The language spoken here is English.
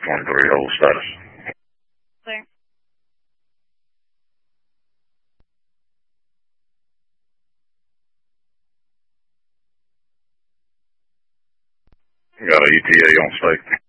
23, hold status. Clear. Got a ETA on stake.